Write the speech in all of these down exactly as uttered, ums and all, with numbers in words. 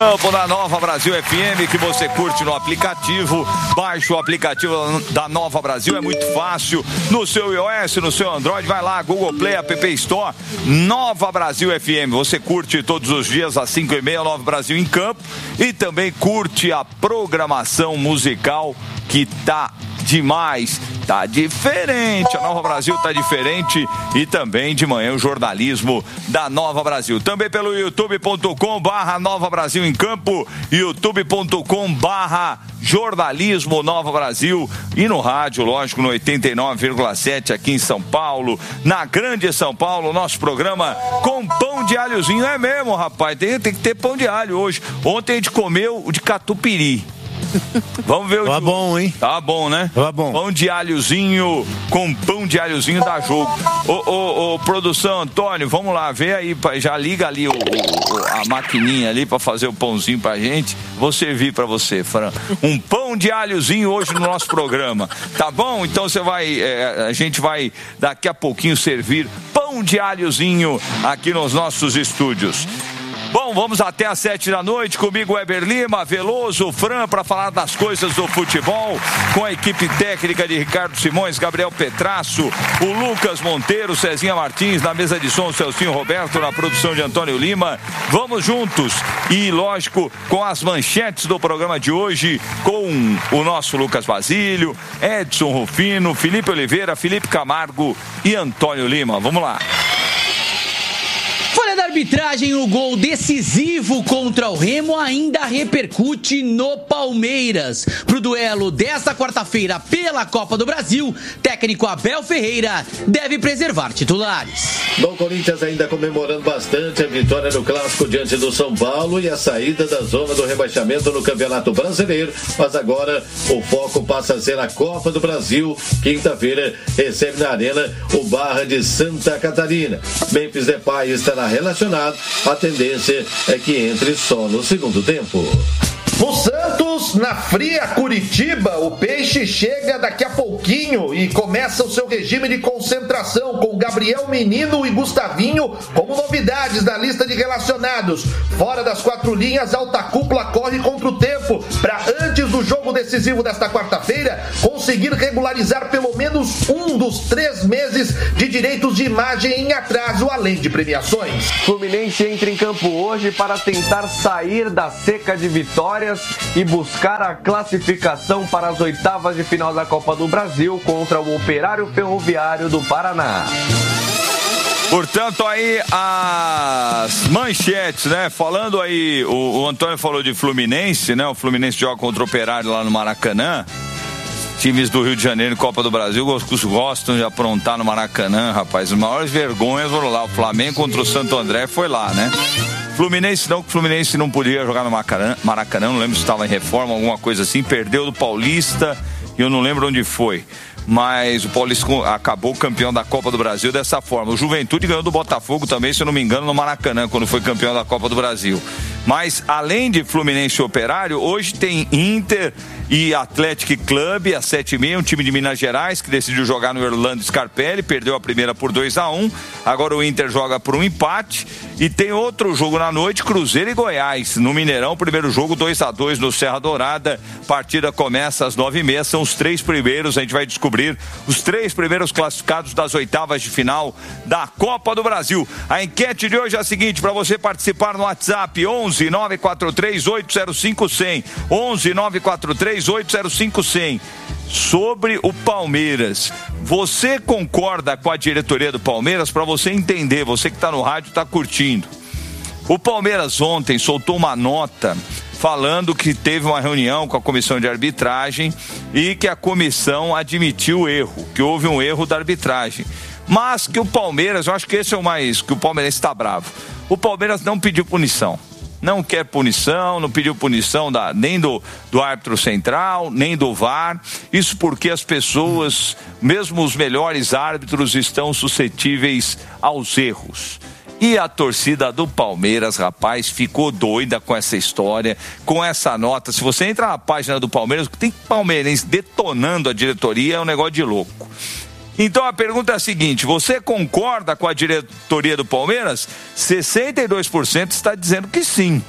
Da Nova Brasil F M, que você curte no aplicativo. Baixe o aplicativo da Nova Brasil, é muito fácil. No seu iOS, no seu Android, vai lá, Google Play, App Store, Nova Brasil F M. Você curte todos os dias às cinco e meia, Nova Brasil em Campo. E também curte a programação musical que tá demais, tá diferente. A Nova Brasil tá diferente. E também de manhã o jornalismo da Nova Brasil. Também pelo youtube ponto com barra Nova Brasil em Campo, youtube ponto com barra jornalismo Nova Brasil, e no rádio, lógico, no oitenta e nove vírgula sete aqui em São Paulo, na Grande São Paulo, nosso programa com pão de alhozinho. É mesmo, rapaz, tem, tem que ter pão de alho hoje. Ontem a gente comeu o de catupiry. Vamos ver o Tá bom, hein? Tá bom, né? Tá bom. Pão de alhozinho com pão de alhozinho dá jogo. Ô, ô, ô, produção, Antônio, vamos lá, vê aí, já liga ali o, o, a maquininha ali pra fazer o pãozinho pra gente. Vou servir pra você, Fran. Um pão de alhozinho hoje no nosso programa. Tá bom? Então você vai, é, a gente vai daqui a pouquinho servir pão de alhozinho aqui nos nossos estúdios. Bom, vamos até às sete da noite, comigo Weber Lima, Veloso, Fran, para falar das coisas do futebol, com a equipe técnica de Ricardo Simões, Gabriel Petrasso, o Lucas Monteiro, Cezinha Martins, na mesa de som, Celcinho Roberto, na produção de Antônio Lima. Vamos juntos e, lógico, com as manchetes do programa de hoje, com o nosso Lucas Basílio, Edson Rufino, Felipe Oliveira, Felipe Camargo e Antônio Lima. Vamos lá. Fora da arbitragem, o gol decisivo contra o Remo ainda repercute no Palmeiras. Pro duelo desta quarta-feira pela Copa do Brasil, técnico Abel Ferreira deve preservar titulares. Bom, Corinthians ainda comemorando bastante a vitória no Clássico diante do São Paulo e a saída da zona do rebaixamento no Campeonato Brasileiro, mas agora o foco passa a ser a Copa do Brasil. Quinta-feira recebe na Arena o Barra de Santa Catarina. Memphis Depay estará relacionado, a tendência é que entre só no segundo tempo. O Santos, na fria Curitiba, o Peixe chega daqui a pouquinho e começa o seu regime de concentração com Gabriel Menino e Gustavinho como novidades na lista de relacionados. Fora das quatro linhas, alta cúpula corre contra o tempo para, antes do jogo decisivo desta quarta-feira, conseguir regularizar pelo menos um dos três meses de direitos de imagem em atraso, além de premiações. Fluminense entra em campo hoje para tentar sair da seca de vitórias e buscar a classificação para as oitavas de final da Copa do Brasil contra o Operário Ferroviário do Paraná. Portanto, aí as manchetes, né? Falando aí, o, o Antônio falou de Fluminense, né? O Fluminense joga contra o Operário lá no Maracanã. Times do Rio de Janeiro, Copa do Brasil, gostam de aprontar no Maracanã, rapaz. As maiores vergonhas foram lá. O Flamengo contra o Santo André foi lá, né? Fluminense não, que o Fluminense não podia jogar no Maracanã, Maracanã, não lembro se estava em reforma, alguma coisa assim, perdeu do Paulista e eu não lembro onde foi. Mas o Paulista acabou campeão da Copa do Brasil dessa forma. O Juventude ganhou do Botafogo também, se eu não me engano, no Maracanã, quando foi campeão da Copa do Brasil. Mas, além de Fluminense e Operário, hoje tem Inter e Athletic Club, às sete e meia, um time de Minas Gerais, que decidiu jogar no Orlando Scarpelli, perdeu a primeira por dois a um, agora o Inter joga por um empate, e tem outro jogo na noite, Cruzeiro e Goiás, no Mineirão, primeiro jogo dois a dois no Serra Dourada, partida começa às nove e meia, são os três primeiros, a gente vai descobrir os três primeiros classificados das oitavas de final da Copa do Brasil. A enquete de hoje é a seguinte, para você participar no WhatsApp, onze nove quatro três oito zero cinco cem, onze nove quatro três oito zero cinco cem. Sobre o Palmeiras, você concorda com a diretoria do Palmeiras? Para você entender, você que está no rádio está curtindo. O Palmeiras ontem soltou uma nota falando que teve uma reunião com a comissão de arbitragem e que a comissão admitiu o erro, que houve um erro da arbitragem. Mas que o Palmeiras, eu acho que esse é o mais, que o Palmeiras está bravo. O Palmeiras não pediu punição. Não quer punição, não pediu punição da, nem do, do árbitro central, nem do V A R. Isso porque as pessoas, mesmo os melhores árbitros, estão suscetíveis aos erros. E a torcida do Palmeiras, rapaz, ficou doida com essa história, com essa nota. Se você entra na página do Palmeiras, tem palmeirense detonando a diretoria, é um negócio de louco. Então a pergunta é a seguinte, você concorda com a diretoria do Palmeiras? sessenta e dois por cento está dizendo que sim.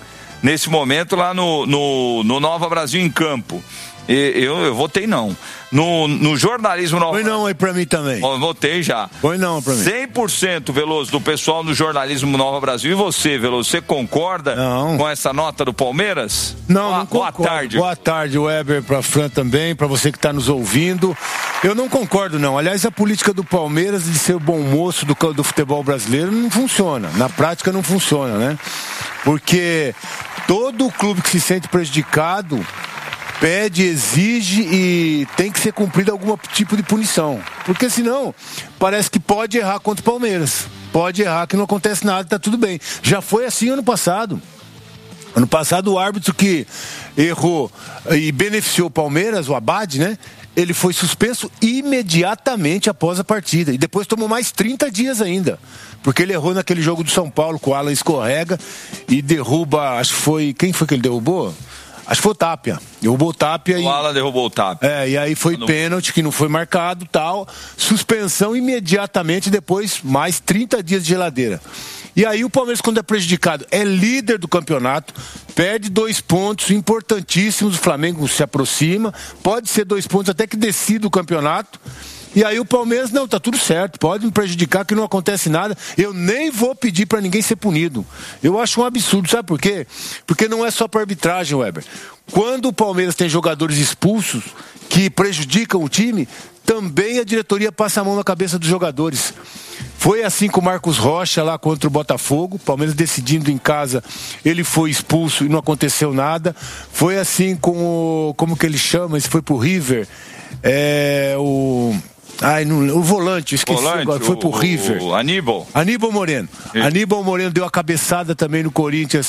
nesse momento lá no, no, no Nova Brasil em Campo. Eu, eu votei não. No, no jornalismo... Nova... Foi não aí pra mim também. Eu votei já. Foi não pra mim. cem por cento, Veloso, do pessoal do jornalismo Nova Brasil. E você, Veloso, você concorda não. com essa nota do Palmeiras? Não, boa, não concordo. Boa tarde. Boa tarde, Weber, pra Fran também, pra você que tá nos ouvindo. Eu não concordo, não. Aliás, a política do Palmeiras de ser o bom moço do, do futebol brasileiro não funciona. Na prática não funciona, né? Porque todo clube que se sente prejudicado pede, exige e tem que ser cumprido algum tipo de punição. Porque senão, parece que pode errar contra o Palmeiras. Pode errar que não acontece nada, tá tudo bem. Já foi assim ano passado. Ano passado o árbitro que errou e beneficiou o Palmeiras, o Abad, né? Ele foi suspenso imediatamente após a partida. E depois tomou mais trinta dias ainda. Porque ele errou naquele jogo do São Paulo, com o Alan escorrega e derruba, acho que foi... Quem foi que ele derrubou? Acho que foi o Tapia. Derrubou o Tapia. O e... Alan derrubou o Tapia. É, e aí foi pênalti, que não foi marcado, tal. Suspensão imediatamente, depois mais trinta dias de geladeira. E aí o Palmeiras, quando é prejudicado, é líder do campeonato, perde dois pontos importantíssimos, o Flamengo se aproxima, pode ser dois pontos até que decida o campeonato. E aí o Palmeiras, não, tá tudo certo, pode me prejudicar que não acontece nada, eu nem vou pedir pra ninguém ser punido. Eu acho um absurdo, sabe por quê? Porque não é só pra arbitragem, Weber. Quando o Palmeiras tem jogadores expulsos que prejudicam o time, também a diretoria passa a mão na cabeça dos jogadores. Foi assim com o Marcos Rocha lá contra o Botafogo, o Palmeiras decidindo em casa, ele foi expulso e não aconteceu nada. Foi assim com o, como que ele chama, esse foi pro River, é o... Ai, não, o volante, esqueci volante, agora, foi pro o, River. O Aníbal. Aníbal Moreno. Sim. Aníbal Moreno deu a cabeçada também no Corinthians,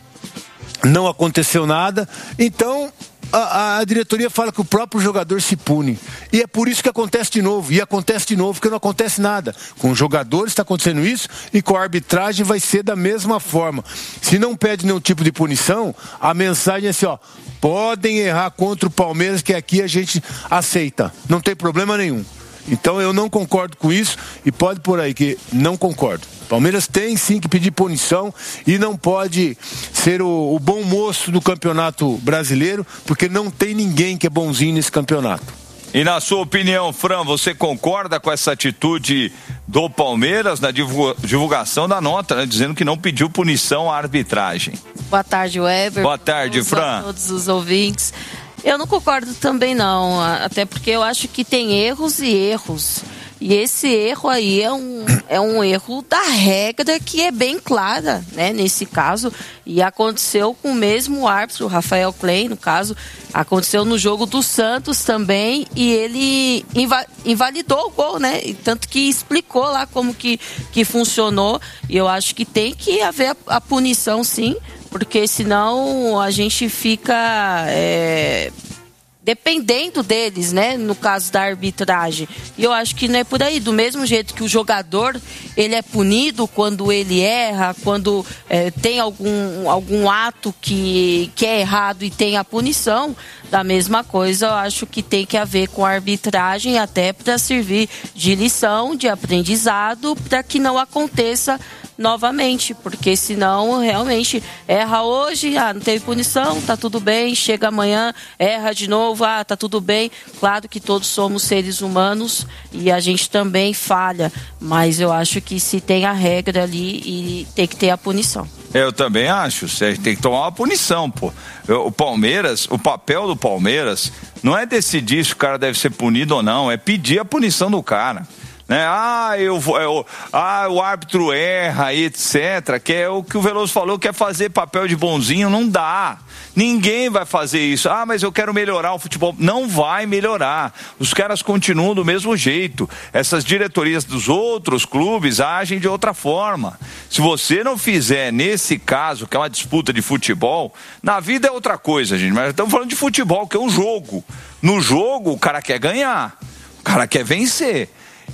não aconteceu nada. Então, a, a diretoria fala que o próprio jogador se pune. E é por isso que acontece de novo. E acontece de novo, porque não acontece nada. Com os jogadores está acontecendo isso e com a arbitragem vai ser da mesma forma. Se não pede nenhum tipo de punição, a mensagem é assim, ó, podem errar contra o Palmeiras, que aqui a gente aceita. Não tem problema nenhum. Então eu não concordo com isso e pode por aí que não concordo. Palmeiras tem sim que pedir punição e não pode ser o, o bom moço do campeonato brasileiro, porque não tem ninguém que é bonzinho nesse campeonato. E na sua opinião, Fran, você concorda com essa atitude do Palmeiras na divulgação da nota, né, dizendo que não pediu punição à arbitragem? Boa tarde, Weber. Boa tarde, Fran. A todos os ouvintes. Eu não concordo também não, até porque eu acho que tem erros e erros. E esse erro aí é um, é um erro da regra que é bem clara, né, nesse caso. E aconteceu com o mesmo árbitro, o Rafael Klein, no caso. Aconteceu no jogo do Santos também e ele inva- invalidou o gol, né? E tanto que explicou lá como que, que funcionou. E eu acho que tem que haver a, a punição, sim, porque senão a gente fica... É... dependendo deles, né, no caso da arbitragem. E eu acho que não é por aí. Do mesmo jeito que o jogador, ele é punido quando ele erra, quando é, tem algum, algum ato que, que é errado e tem a punição, da mesma coisa eu acho que tem que haver com a arbitragem, até para servir de lição, de aprendizado, para que não aconteça novamente, porque senão realmente erra hoje, ah, não teve punição, tá tudo bem, chega amanhã, erra de novo, ah, tá tudo bem. Claro que todos somos seres humanos e a gente também falha, mas eu acho que se tem a regra ali e tem que ter a punição. Eu também acho, você tem que tomar uma punição, pô. O Palmeiras, o papel do Palmeiras não é decidir se o cara deve ser punido ou não, é pedir a punição do cara. Né? Ah, eu vou, eu, ah, o árbitro erra, etcétera. Que é o que o Veloso falou, quer fazer papel de bonzinho, não dá. Ninguém vai fazer isso. Ah, mas eu quero melhorar o futebol. Não vai melhorar. Os caras continuam do mesmo jeito. Essas diretorias dos outros clubes agem de outra forma. Se você não fizer nesse caso, que é uma disputa de futebol, na vida é outra coisa, gente. Mas estamos falando de futebol, que é um jogo. No jogo, o cara quer ganhar. O cara quer vencer.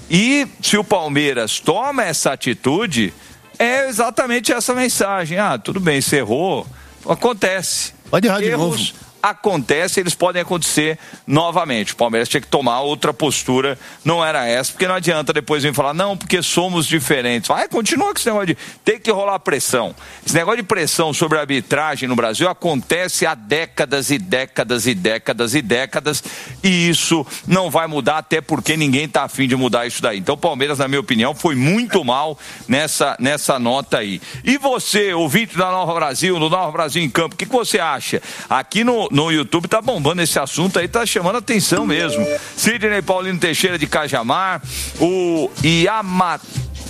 E se o Palmeiras toma essa atitude, é exatamente essa mensagem. Ah, tudo bem, você errou, acontece. Pode errar de novo. acontecem, eles podem acontecer novamente. O Palmeiras tinha que tomar outra postura, não era essa, porque não adianta depois vir falar, não, porque somos diferentes. Vai, continua com esse negócio de tem que rolar pressão. Esse negócio de pressão sobre a arbitragem no Brasil acontece há décadas e décadas e décadas e décadas, e isso não vai mudar, até porque ninguém está afim de mudar isso daí. Então o Palmeiras, na minha opinião, foi muito mal nessa, nessa nota aí. E você, ouvinte da Nova Brasil, do Nova Brasil em Campo, o que, que você acha? Aqui no, no YouTube tá bombando esse assunto aí, tá chamando a atenção mesmo. Sidney Paulino Teixeira de Cajamar, o Yama,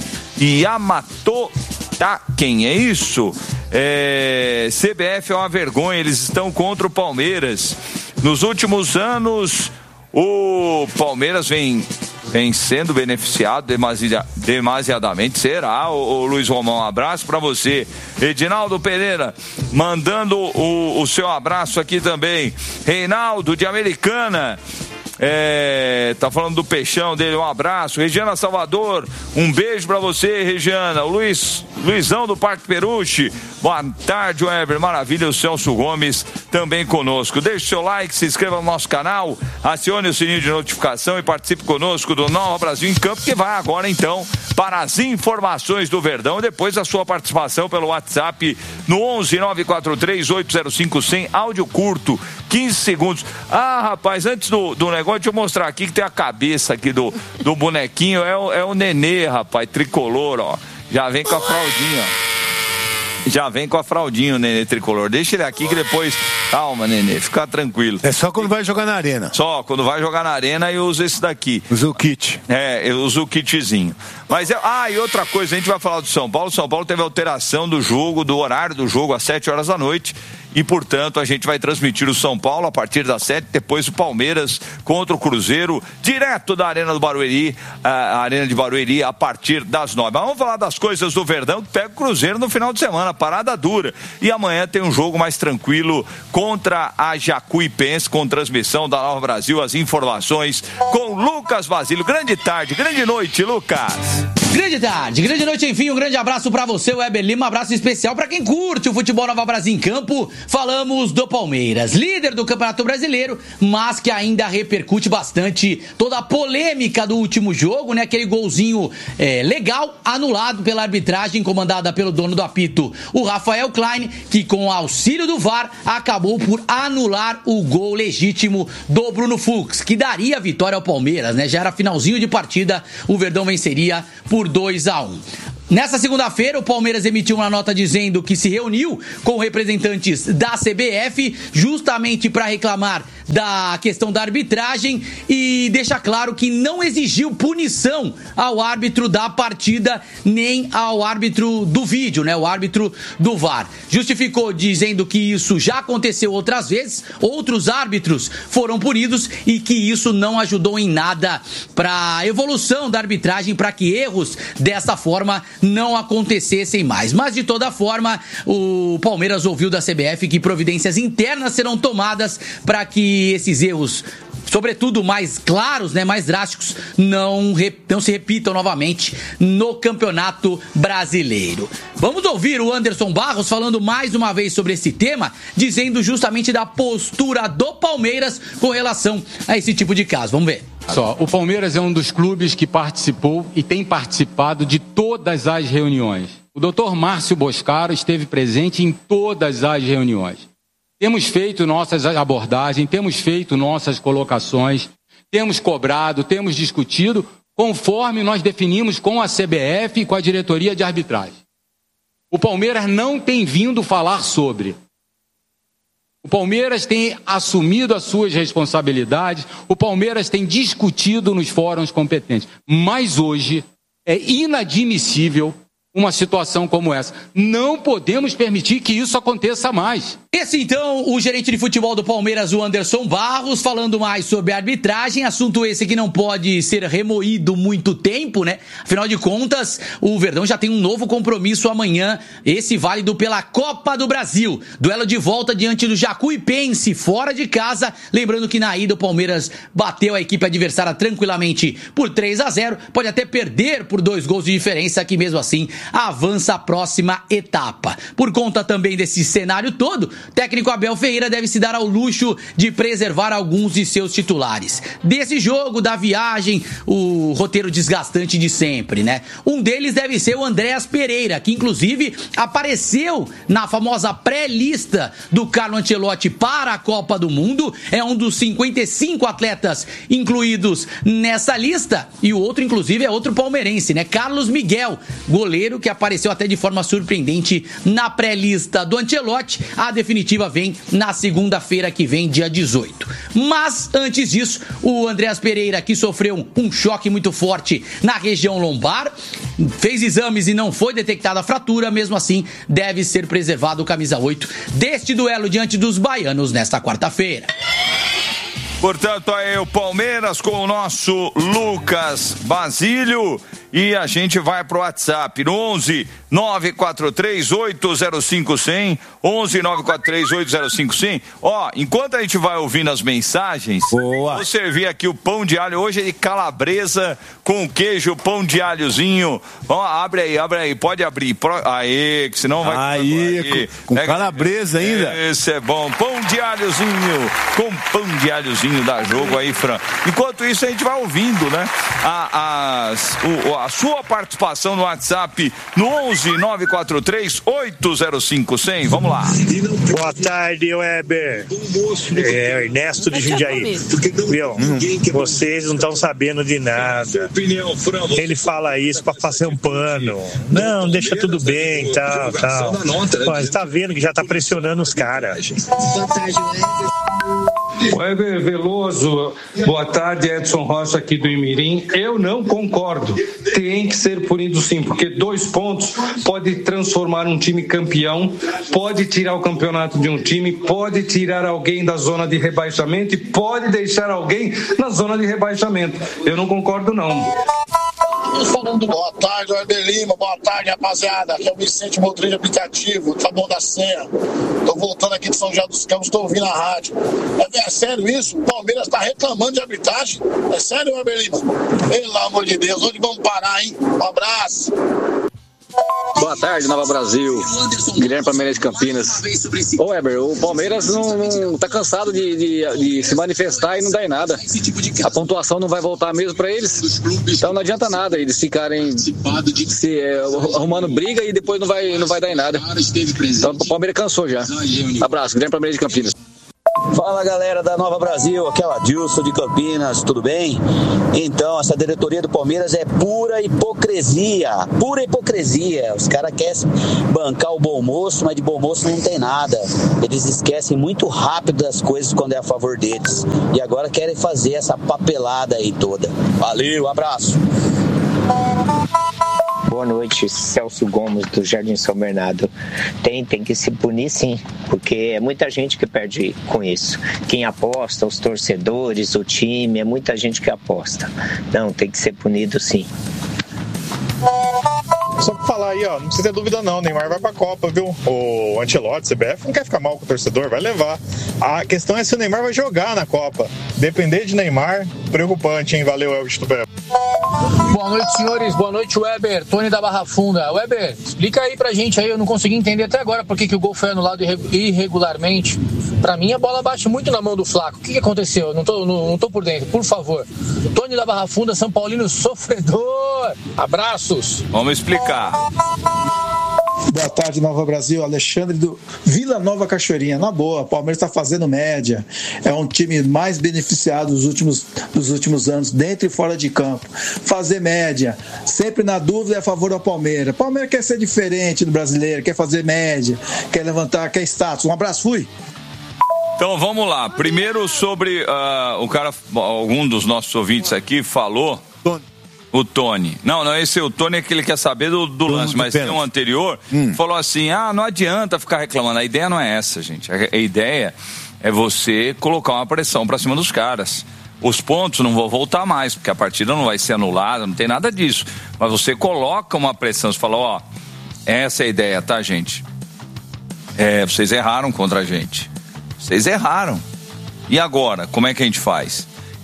Yamato, tá? Quem é isso? É, C B F é uma vergonha, eles estão contra o Palmeiras. Nos últimos anos, o Palmeiras vem... vem sendo beneficiado demasiada, demasiadamente. Será, ô, ô Luiz Romão? Um abraço pra você. Edinaldo Pereira mandando o, o seu abraço aqui também. Reinaldo de Americana, é, tá falando do peixão dele, um abraço. Regiana Salvador, um beijo pra você, Regiana. O Luiz, Luizão do Parque Peruche, boa tarde, Weber, maravilha. O Celso Gomes também conosco. Deixe seu like, se inscreva no nosso canal, acione o sininho de notificação e participe conosco do Nova Brasil em Campo, que vai agora então para as informações do Verdão, depois a sua participação pelo WhatsApp no onze nove quatro três oito zero cinco cem, áudio curto, quinze segundos. Ah, rapaz, antes do, do negócio, deixa eu mostrar aqui que tem a cabeça aqui do, do bonequinho, é o, é o Nenê, rapaz, tricolor, ó, já vem com a fraldinha, ó. Já vem com a fraldinha o Nenê tricolor. Deixa ele aqui que depois... Calma, Nenê, fica tranquilo. É só quando vai jogar na arena. Só quando vai jogar na arena eu uso esse daqui. Usa o kit. É, eu uso o kitzinho. Mas, é... ah, e outra coisa, a gente vai falar do São Paulo. São Paulo teve alteração do jogo, do horário do jogo, às sete horas da noite. E, portanto, a gente vai transmitir o São Paulo a partir das sete, depois o Palmeiras contra o Cruzeiro, direto da Arena do Barueri, a Arena de Barueri, a partir das nove. Mas vamos falar das coisas do Verdão, que pega o Cruzeiro no final de semana, parada dura. E amanhã tem um jogo mais tranquilo contra a Jacuipense, com transmissão da Nova Brasil, as informações com Lucas Basílio. Grande tarde, grande noite, Lucas. Grande tarde, grande noite, enfim, um grande abraço pra você, Weber Lima, um abraço especial pra quem curte o futebol Nova Brasil em Campo. Falamos do Palmeiras, líder do Campeonato Brasileiro, mas que ainda repercute bastante toda a polêmica do último jogo, né? Aquele golzinho é, legal, anulado pela arbitragem comandada pelo dono do apito, o Rafael Klein, que com o auxílio do V A R acabou por anular o gol legítimo do Bruno Fux, que daria a vitória ao Palmeiras, né? Já era finalzinho de partida, o Verdão venceria por dois a um. Nessa segunda-feira, o Palmeiras emitiu uma nota dizendo que se reuniu com representantes da C B F justamente para reclamar da questão da arbitragem e deixa claro que não exigiu punição ao árbitro da partida nem ao árbitro do vídeo, né? O árbitro do V A R. Justificou dizendo que isso já aconteceu outras vezes, outros árbitros foram punidos e que isso não ajudou em nada para a evolução da arbitragem, para que erros dessa forma não acontecessem mais. Mas de toda forma, o Palmeiras ouviu da C B F que providências internas serão tomadas para que esses erros, sobretudo mais claros, né, mais drásticos, não, não se repitam novamente no Campeonato Brasileiro. Vamos ouvir o Anderson Barros falando mais uma vez sobre esse tema, dizendo justamente da postura do Palmeiras com relação a esse tipo de caso. Vamos ver. Só, o Palmeiras é um dos clubes que participou e tem participado de todas as reuniões. O doutor Márcio Boscaro esteve presente em todas as reuniões. Temos feito nossas abordagens, temos feito nossas colocações, temos cobrado, temos discutido, conforme nós definimos com a C B F e com a diretoria de arbitragem. O Palmeiras não tem vindo falar sobre. O Palmeiras tem assumido as suas responsabilidades, o Palmeiras tem discutido nos fóruns competentes. Mas hoje é inadmissível uma situação como essa. Não podemos permitir que isso aconteça mais. Esse então, o gerente de futebol do Palmeiras, o Anderson Barros, falando mais sobre a arbitragem, assunto esse que não pode ser remoído muito tempo, né? Afinal de contas, o Verdão já tem um novo compromisso amanhã, esse válido pela Copa do Brasil. Duelo de volta diante do Jacuipense, fora de casa. Lembrando que na ida o Palmeiras bateu a equipe adversária tranquilamente por três a zero. Pode até perder por dois gols de diferença, que mesmo assim avança à próxima etapa. Por conta também desse cenário todo, o técnico Abel Ferreira deve se dar ao luxo de preservar alguns de seus titulares. Desse jogo, da viagem, o roteiro desgastante de sempre, né? Um deles deve ser o Andréas Pereira, que inclusive apareceu na famosa pré-lista do Carlo Ancelotti para a Copa do Mundo. É um dos cinquenta e cinco atletas incluídos nessa lista. E o outro, inclusive, é outro palmeirense, né? Carlos Miguel, goleiro que apareceu até de forma surpreendente na pré-lista do Ancelotti. A definitiva vem na segunda-feira que vem, dia dezoito. Mas, antes disso, o Andréas Pereira, que sofreu um choque muito forte na região lombar, fez exames e não foi detectada a fratura, mesmo assim, deve ser preservado o camisa oito deste duelo diante dos baianos nesta quarta-feira. Portanto, aí o Palmeiras com o nosso Lucas Basílio. E a gente vai pro WhatsApp no onze nove quatro três oito zero cinco zero zero, onze nove quatro três oito zero cinco zero zero. Ó, enquanto a gente vai ouvindo as mensagens, Boa. vou servir aqui o pão de alho. Hoje é de calabresa com queijo, pão de alhozinho. Ó, abre aí, abre aí, pode abrir. Aê, que senão vai... Aí, aí. Com, com calabresa ainda. Esse é bom. Pão de alhozinho, com pão de alhozinho, dá jogo aí, Fran. Enquanto isso, a gente vai ouvindo, né? A, as, o, a sua participação no WhatsApp no onze nove quatro três oito zero cinco zero zero. Vamos lá. Boa tarde, Weber. É, Ernesto de Jundiaí. Viu? Hum, vocês não estão sabendo de nada. Ele fala isso pra fazer um pano. Não, deixa tudo bem, tal, tal. Mas tá vendo que já tá pressionando os caras. Weber Veloso, boa tarde, Edson Rocha aqui do Imirim. Eu não concordo, tem que ser punido sim, porque dois pontos pode transformar um time campeão, pode tirar o campeonato de um time, pode tirar alguém da zona de rebaixamento e pode deixar alguém na zona de rebaixamento. Eu não concordo não. Boa tarde, Weber Lima. Boa tarde, rapaziada. Aqui é o Vicente Motril de aplicativo, tá bom da senha. Tô voltando aqui de São José dos Campos, tô ouvindo a rádio. É, é sério isso? O Palmeiras tá reclamando de arbitragem? É sério, Weber Lima? Pelo amor de Deus, onde vamos parar, hein? Um abraço. Boa tarde, Nova Brasil. Guilherme Palmeiras de Campinas. Ô Weber, o Palmeiras não, não tá cansado de, de, de se manifestar e não dá em nada. A pontuação não vai voltar mesmo pra eles. Então não adianta nada eles ficarem se, é, arrumando briga e depois não vai, não vai dar em nada. Então o Palmeiras cansou já. Abraço, Guilherme Palmeiras de Campinas. Fala, galera da Nova Brasil, aqui é o Adilson de Campinas, tudo bem? Então, essa diretoria do Palmeiras é pura hipocrisia, pura hipocrisia. Os caras querem bancar o bom moço, mas de bom moço não tem nada. Eles esquecem muito rápido das coisas quando é a favor deles. E agora querem fazer essa papelada aí toda. Valeu, abraço. Boa noite, Celso Gomes do Jardim São Bernardo. Tem, tem que se punir sim, porque é muita gente que perde com isso. Quem aposta, os torcedores, o time, é muita gente que aposta. Não, tem que ser punido sim. Só pra falar aí, ó, não precisa ter dúvida não, o Neymar vai pra Copa, viu? O Ancelotti, C B F, não quer ficar mal com o torcedor, vai levar. A questão é se o Neymar vai jogar na Copa. Depender de Neymar, preocupante, hein? Valeu, Elvis Tubé. Boa noite, senhores. Boa noite, Weber. Tony da Barra Funda. Weber, explica aí pra gente aí, eu não consegui entender até agora por que, que o gol foi anulado irregularmente. Pra mim, a bola bate muito na mão do Flaco. O que, que aconteceu? Não tô, não, não tô por dentro, por favor. Tony da Barra Funda, São Paulino sofredor. Abraços. Vamos explicar. Boa tarde, Nova Brasil. Alexandre do Vila Nova Cachoeirinha. Na boa, o Palmeiras está fazendo média. É um time mais beneficiado dos últimos, dos últimos anos, dentro e fora de campo. Fazer média. Sempre na dúvida é a favor do Palmeiras. O Palmeiras quer ser diferente do brasileiro, quer fazer média, quer levantar, quer status. Um abraço, fui. Então vamos lá. Primeiro sobre uh, o cara, algum dos nossos ouvintes aqui falou. O Tony. Não, não, esse o Tony é que ele quer saber do, do lance, mas tem um anterior, hum. falou assim, ah, não adianta ficar reclamando. A ideia não é essa, gente. A, a ideia é você colocar uma pressão pra cima dos caras. Os pontos não vão voltar mais, porque a partida não vai ser anulada, não tem nada disso. Mas você coloca uma pressão, você fala, ó, essa é a ideia, tá, gente? É, vocês erraram contra a gente. Vocês erraram. E agora, como é que a gente faz?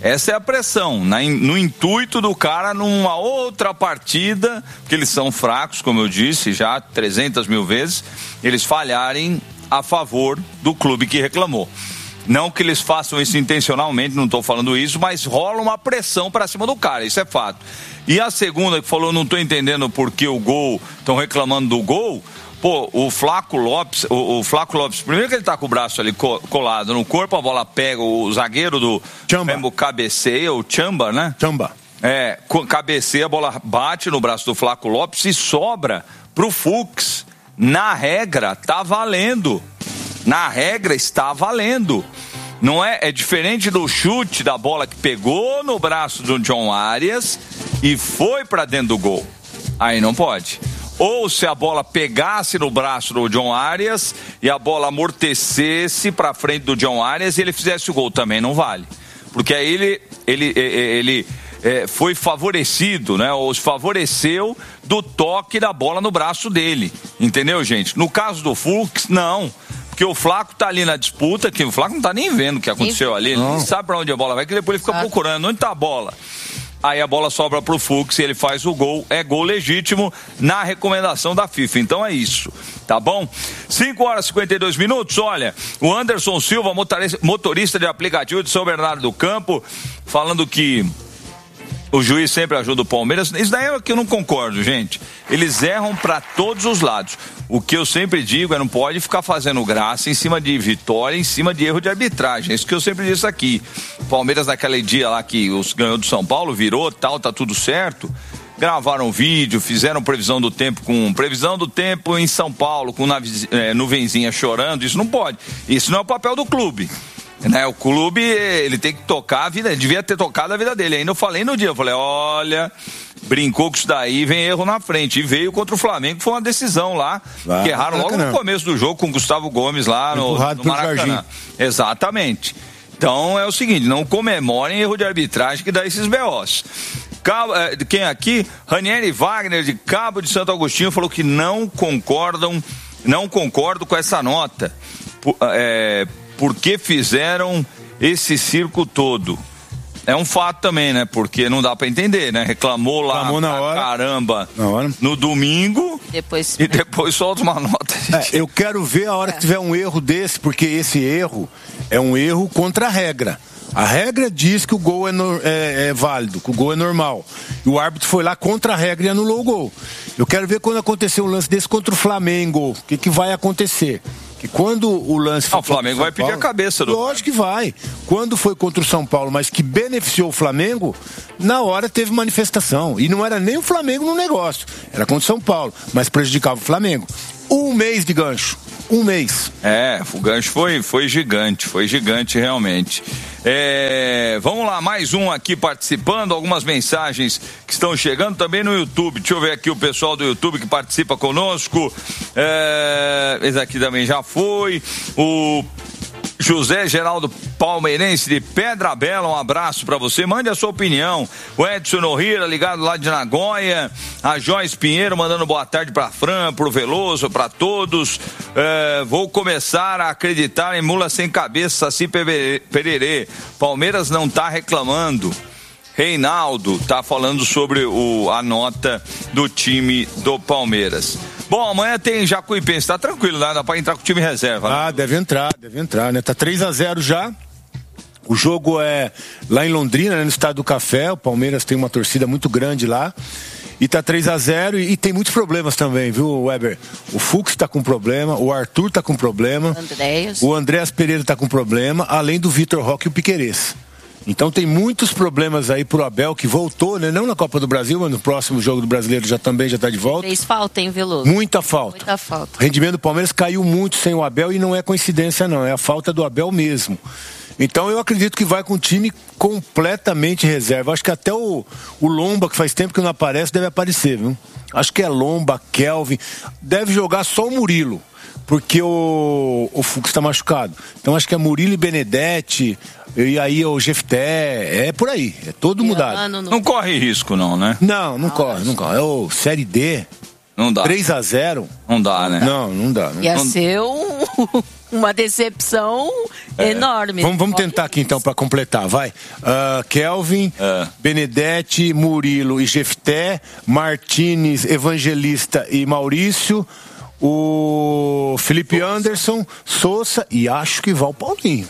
Essa é a pressão, na, no intuito do cara numa outra partida, porque eles são fracos, como eu disse já trezentas mil vezes, eles falharem a favor do clube que reclamou. Não que eles façam isso intencionalmente, não estou falando isso, mas rola uma pressão para cima do cara, isso é fato. E a segunda que falou, não estou entendendo por que o gol, estão reclamando do gol. Pô, o Flaco Lopes, o, o Flaco Lopes, primeiro que ele tá com o braço ali colado no corpo, a bola pega, o zagueiro do Chamba cabeceia, o Chamba, né? Chamba. É, cabeceia, a bola bate no braço do Flaco Lopes e sobra pro Fux. Na regra, tá valendo. Na regra, está valendo. Não é, é diferente do chute da bola que pegou no braço do John Arias e foi pra dentro do gol. Aí não pode. Ou se a bola pegasse no braço do John Arias e a bola amortecesse para frente do John Arias e ele fizesse o gol, também não vale. Porque aí ele, ele, ele, ele é, foi favorecido, né? Ou se favoreceu do toque da bola no braço dele. Entendeu, gente? No caso do Fux, não. Porque o Flaco tá ali na disputa, que o Flaco não tá nem vendo o que aconteceu ali. Ele nem sabe pra onde a bola vai, que depois ele fica procurando. Onde tá a bola? Aí a bola sobra pro Fux e ele faz o gol. É gol legítimo na recomendação da FIFA. Então é isso, tá bom? cinco horas e cinquenta e dois minutos. Olha, o Anderson Silva, motorista de aplicativo de São Bernardo do Campo, falando que o juiz sempre ajuda o Palmeiras. Isso daí é que eu não concordo, gente. Eles erram para todos os lados. O que eu sempre digo é não pode ficar fazendo graça em cima de vitória, em cima de erro de arbitragem. É isso que eu sempre disse aqui. O Palmeiras naquele dia lá que os ganhou do São Paulo, virou, tal, tá tudo certo. Gravaram vídeo, fizeram previsão do tempo com previsão do tempo em São Paulo, com é, nuvenzinha chorando. Isso não pode. Isso não é o papel do clube. Né, o clube, ele tem que tocar a vida, ele devia ter tocado a vida dele. Ainda eu falei no dia, eu falei, olha, brincou com isso daí, vem erro na frente. E veio contra o Flamengo, foi uma decisão lá, lá que erraram logo no começo do jogo com o Gustavo Gomes lá no, no Maracanã. Exatamente. Então é o seguinte, não comemorem erro de arbitragem que dá esses B Os. Quem aqui? Ranieri Wagner, de Cabo de Santo Agostinho, falou que não concordam, não concordo com essa nota. É... Por que fizeram esse circo todo? É um fato também, né? Porque não dá pra entender, né? Reclamou lá Reclamou na hora. Caramba na hora. No domingo depois, e depois solta uma nota. É, eu quero ver a hora que tiver um erro desse, porque esse erro é um erro contra a regra. A regra diz que o gol é, no, é, é válido, que o gol é normal. E o árbitro foi lá contra a regra e anulou o gol. Eu quero ver quando acontecer um lance desse contra o Flamengo. O que, que vai acontecer? Que quando o lance ah, o Flamengo vai pedir Paulo, a cabeça do... Lógico que vai. Quando foi contra o São Paulo, mas que beneficiou o Flamengo, na hora teve manifestação. E não era nem o Flamengo no negócio. Era contra o São Paulo, mas prejudicava o Flamengo. Um mês de gancho. Um mês. É, o gancho foi, foi gigante, foi gigante realmente. É, vamos lá, mais um aqui participando, algumas mensagens que estão chegando também no YouTube. Deixa eu ver aqui o pessoal do YouTube que participa conosco. É, esse aqui também já foi. O José Geraldo Palmeirense de Pedra Bela, um abraço pra você, mande a sua opinião. O Edson Nohira, ligado lá de Nagoya. A Joyce Pinheiro mandando boa tarde pra Fran, pro Veloso, pra todos. É, vou começar a acreditar em mula sem cabeça, Saci Pererê. Palmeiras não tá reclamando. Reinaldo tá falando sobre o, a nota do time do Palmeiras. Bom, amanhã tem Jacuipense, tá tranquilo, né? Dá pra entrar com o time reserva. Né? Ah, deve entrar, deve entrar, né? Tá três a zero já. O jogo é lá em Londrina, né? No Estádio do Café. O Palmeiras tem uma torcida muito grande lá. E tá três a zero e, e tem muitos problemas também, viu, Weber? O Fux tá com problema, o Arthur tá com problema. Andréas. O Andréas Pereira tá com problema, além do Vitor Roque e o Piquerez. Então tem muitos problemas aí pro Abel, que voltou, né? Não na Copa do Brasil, mas no próximo jogo do Brasileiro já também já tá de volta. Fez falta, hein, Veloso? Muita falta. Muita falta. O rendimento do Palmeiras caiu muito sem o Abel e não é coincidência não, é a falta do Abel mesmo. Então eu acredito que vai com o time completamente reserva. Acho que até o, o Lomba, que faz tempo que não aparece, deve aparecer, viu? Acho que é Lomba, Kelvin, deve jogar só o Murilo. Porque o, o Fux está machucado. Então acho que é Murilo e Benedetti, e aí o Jefté, é por aí, é todo e mudado. Não... não corre risco não, né? Não, não, não corre, não corre. É o Série D. Não dá. três a zero. Não dá, né? Não, não dá. Não. Ia não... ser um... uma decepção é. enorme. Vamos, vamos tentar aqui então para completar, vai. Uh, Kelvin, é. Benedetti, Murilo e Jefté, Martínez, Evangelista e Maurício, o Felipe Sousa. Anderson, Sousa e acho que vai o Paulinho.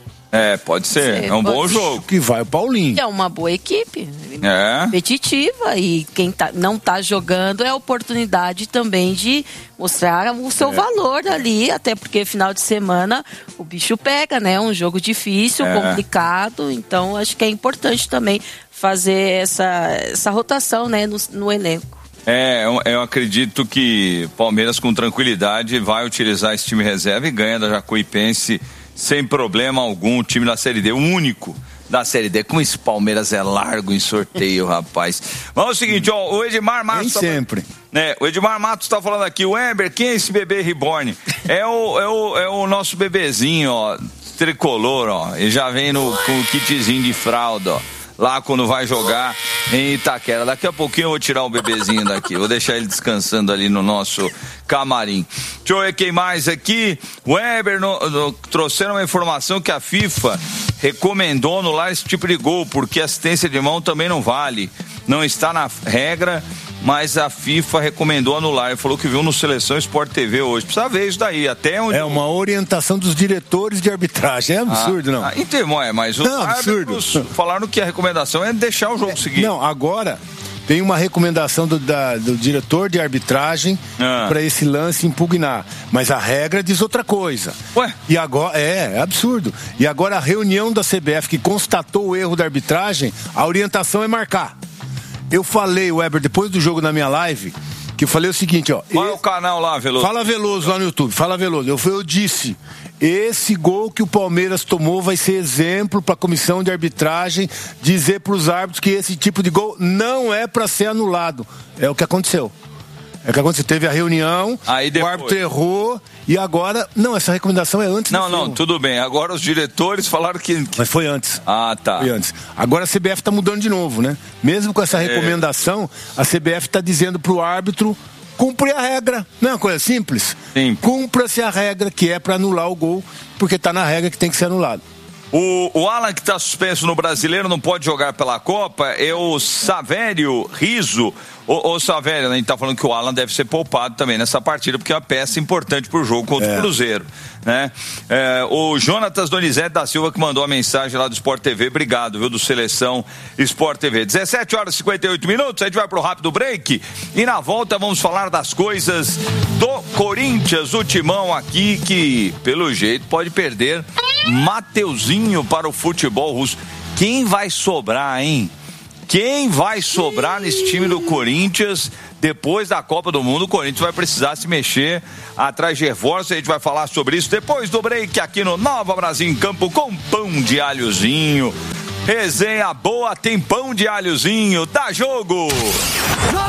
É, pode ser. Sim, é um bom jogo. Que vai o Paulinho. É uma boa equipe. É. Competitiva. E quem tá, não tá jogando é a oportunidade também de mostrar o seu é. valor ali. Até porque final de semana o bicho pega, né? Um jogo difícil, é. complicado. Então acho que é importante também fazer essa, essa rotação, né? No, no elenco. É, eu, eu acredito que Palmeiras com tranquilidade vai utilizar esse time reserva e ganha da Jacuipense sem problema algum, o time da Série D, o único da Série D. Como esse Palmeiras é largo em sorteio, rapaz. Vamos ao seguinte, ó, o Edmar Matos... Nem sempre. Né, o Edmar Matos tá falando aqui, o Weber, quem é esse bebê reborn? É o, é o, é o nosso bebezinho, ó, tricolor, ó, ele já vem no, com o kitzinho de fralda, ó. Lá quando vai jogar em Itaquera. Daqui a pouquinho eu vou tirar o bebezinho daqui. Vou deixar ele descansando ali no nosso camarim. Deixa eu ver quem mais aqui. O Weber no, no, trouxeram uma informação que a FIFA recomendou anular esse tipo de gol, porque assistência de mão também não vale. Não está na regra, mas a FIFA recomendou anular. Ele falou que viu no Seleção Sport T V hoje. Precisa ver isso daí. Até onde... É uma orientação dos diretores de arbitragem. É absurdo, ah, não? Ah, então, é, mas os não, árbitros falaram que a recomendação é deixar o jogo seguir. Não, agora tem uma recomendação do, da, do diretor de arbitragem ah. para esse lance impugnar. Mas a regra diz outra coisa. Ué? E agora, é, é absurdo. E agora a reunião da C B F que constatou o erro da arbitragem, a orientação é marcar. Eu falei, Weber, depois do jogo na minha live, que eu falei o seguinte, ó. Qual é o canal lá, Veloso? Fala Veloso lá no YouTube, fala Veloso. Eu, eu disse, esse gol que o Palmeiras tomou vai ser exemplo para a comissão de arbitragem dizer para os árbitros que esse tipo de gol não é para ser anulado. É o que aconteceu. É o que aconteceu. Teve a reunião, aí depois... o árbitro errou e agora... Não, essa recomendação é antes. Não, não, tudo bem. Agora os diretores falaram que... Mas foi antes. Ah, tá. Foi antes. Agora a C B F está mudando de novo, né? Mesmo com essa recomendação, é. a C B F está dizendo para o árbitro cumprir a regra. Não é uma coisa simples? Sim. Cumpra-se a regra que é para anular o gol, porque está na regra que tem que ser anulado. O, o Alan, que está suspenso no Brasileiro, não pode jogar pela Copa, é o Savério Riso. O, o Savério, né, a gente está falando que o Alan deve ser poupado também nessa partida, porque é uma peça importante para o jogo contra é. o Cruzeiro. Né? É, o Jonatas Donizete da Silva, que mandou a mensagem lá do Sport T V, obrigado, viu, do Seleção Sport T V. dezessete horas e cinquenta e oito minutos, a gente vai pro rápido break e na volta vamos falar das coisas do Corinthians, o timão aqui que, pelo jeito, pode perder Mateuzinho para o futebol russo. Quem vai sobrar, hein? Quem vai sobrar nesse time do Corinthians depois da Copa do Mundo? O Corinthians vai precisar se mexer atrás de reforço. A gente vai falar sobre isso depois do break aqui no Nova Brasil em Campo com pão de alhozinho. Resenha boa, tem pão de alhozinho. Dá jogo!